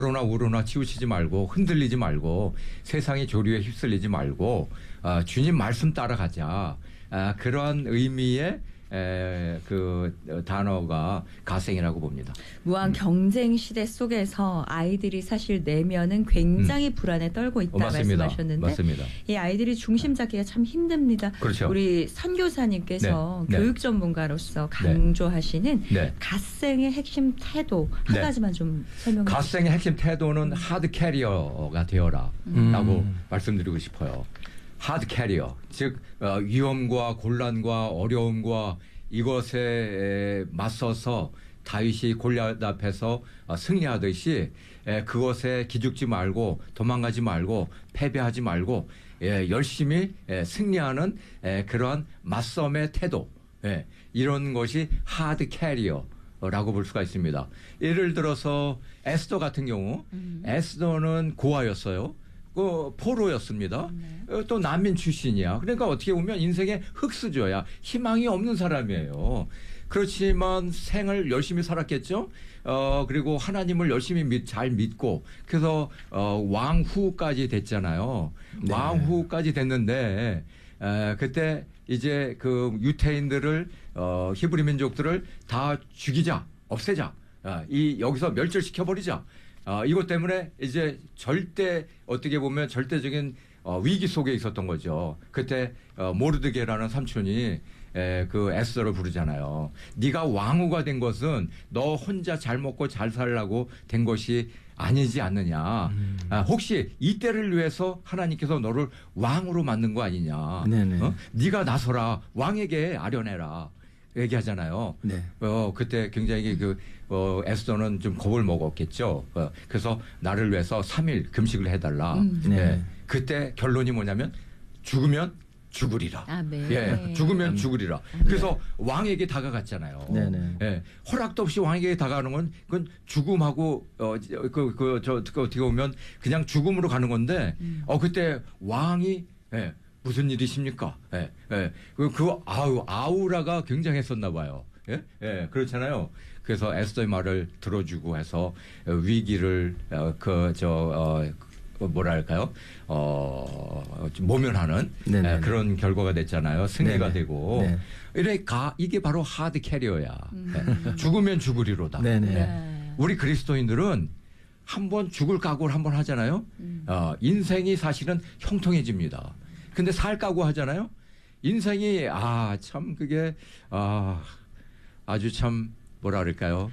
우로나 우로나 치우치지 말고 흔들리지 말고 세상의 조류에 휩쓸리지 말고 주님 말씀 따라가자. 그러한 의미의 그 단어가 가생이라고 봅니다. 무한 경쟁 시대 속에서 아이들이 사실 내면은 굉장히 불안에 떨고 있다 맞습니다. 말씀하셨는데 맞습니다. 이 아이들이 중심 잡기가 참 힘듭니다. 그렇죠. 우리 선교사님께서 네. 교육 전문가로서 강조하시는 네. 갓생의 핵심 태도 한 네. 가지만 좀 설명해 주세요. 갓생의 핵심 태도는 하드 캐리어가 되어라라고 말씀드리고 싶어요. 하드 캐리어, 즉 위험과 곤란과 어려움과 이것에 맞서서 다윗이 골리앗 앞에서 승리하듯이 그것에 기죽지 말고 도망가지 말고 패배하지 말고 열심히 승리하는 그러한 맞섬의 태도, 이런 것이 하드 캐리어라고 볼 수가 있습니다. 예를 들어서 에스더 같은 경우 에스더는 고아였어요. 그 포로였습니다. 또 난민 출신이야. 그러니까 어떻게 보면 인생의 흙수저야. 희망이 없는 사람이에요. 그렇지만 생을 열심히 살았겠죠. 그리고 하나님을 열심히 잘 믿고 그래서 왕후까지 됐잖아요. 네. 왕후까지 됐는데 그때 이제 그 유태인들을 히브리 민족들을 다 죽이자, 없애자. 여기서 멸절시켜 버리자. 이것 때문에 이제 어떻게 보면 절대적인 위기 속에 있었던 거죠. 그때 모르드게라는 삼촌이 그 에스더를 부르잖아요. 네가 왕후가 된 것은 너 혼자 잘 먹고 잘 살라고 된 것이 아니지 않느냐. 혹시 이때를 위해서 하나님께서 너를 왕으로 만든 거 아니냐. 네가 나서라. 왕에게 아련해라. 얘기하잖아요. 네. 그때 굉장히 에스더는 좀 겁을 먹었겠죠. 그래서 나를 위해서 3일 금식을 해달라. 네. 그때 결론이 뭐냐면 죽으면 죽으리라. 네. 죽으면 죽으리라. 그래서 왕에게 다가갔잖아요. 네네. 허락도 없이 왕에게 다가가는 건 그건 죽음하고 어떻게 보면 그냥 죽음으로 가는 건데 그때 왕이 무슨 일이십니까? 아우라가 굉장했었나 봐요. 그렇잖아요. 그래서 에스더의 말을 들어주고 해서 위기를 뭐랄까요? 모면하는 그런 결과가 됐잖아요. 승리가 네네. 되고. 이게 바로 하드 캐리어야. 죽으면 죽으리로다. 우리 그리스도인들은 한번 죽을 각오를 한번 하잖아요. 인생이 사실은 형통해집니다. 근데 살 각오 하잖아요. 인생이 참 그게 아주 참 뭐라 그럴까요?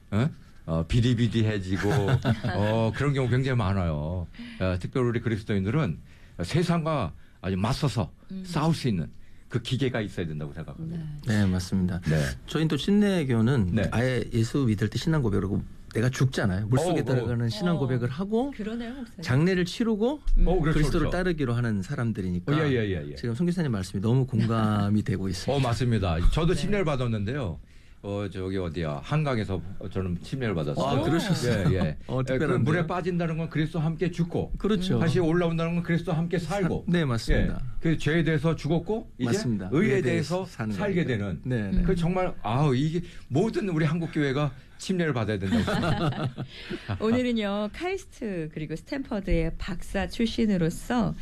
비리비리해지고 그런 경우 굉장히 많아요. 특별히 우리 그리스도인들은 세상과 아주 맞서서 싸울 수 있는 그 기계가 있어야 된다고 생각합니다. 네, 맞습니다. 네. 저희 또 신내교는 네. 아예 예수 믿을 때 신앙 고백을 하고 내가 죽잖아요. 물속에 들어가는 신앙 고백을 하고 그러네요, 목사님. 장례를 치르고 그렇죠, 그리스도를 그렇죠. 따르기로 하는 사람들이니까 지금 송 교사님 말씀이 너무 공감이 되고 있습니다. 맞습니다. 저도 침례를 받았는데요. 저기 어디야 한강에서 저는 침례를 받았어요. 그러셨어요? 그 물에 빠진다는 건 그리스도와 함께 죽고, 그렇죠. 다시 올라온다는 건 그리스도와 함께 살고. 네, 맞습니다. 그 죄에 대해서 죽었고 이제 맞습니다. 의에 대해서 살게 되는. 그 정말 이게 모든 우리 한국 교회가 침례를 받아야 된다고 생각합니다. 오늘은요 카이스트 그리고 스탠퍼드의 박사 출신으로서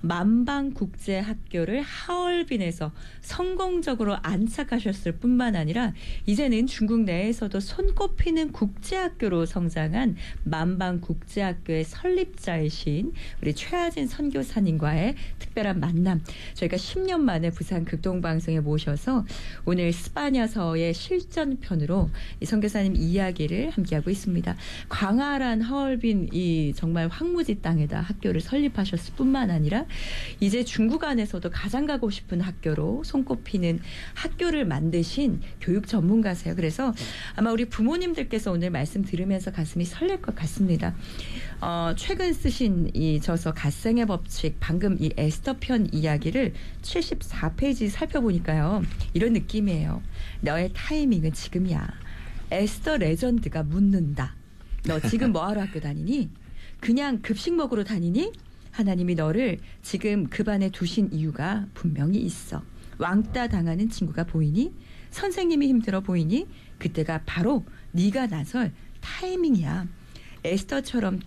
만방국제학교를 하얼빈에서 성공적으로 안착하셨을 뿐만 아니라 이제는 중국 내에서도 손꼽히는 국제학교로 성장한 만방국제학교의 설립자이신 우리 최하진 선교사님과의 특별한 만남, 저희가 10년 만에 부산 극동방송에 모셔서 오늘 스파냐서의 실전편으로 이 선교사님 이야기를 함께하고 있습니다. 광활한 하얼빈 이 정말 황무지 땅에다 학교를 설립하셨을 뿐만 아니라 이제 중국 안에서도 가장 가고 싶은 학교로 손꼽히는 학교를 만드신 교육 전문가세요. 그래서 아마 우리 부모님들께서 오늘 말씀 들으면서 가슴이 설렐 것 같습니다. 최근 쓰신 이 저서 갓생의 법칙, 방금 이 에스더 편 이야기를 74페이지 살펴보니까요. 이런 느낌이에요. 너의 타이밍은 지금이야. 에스더 레전드가 묻는다. 너 지금 뭐하러 학교 다니니? 그냥 급식 먹으러 다니니? 하나님이 너를 지금 그 반에 두신 이유가 분명히 있어. 왕따 당하는 친구가 보이니? 선생님이 힘들어 보이니? 그때가 바로 네가 나설 타이밍이야. 에스더처럼